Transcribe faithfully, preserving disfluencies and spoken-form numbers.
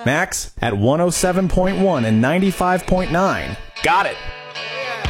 Max at one oh seven point one and ninety-five point nine. Got it.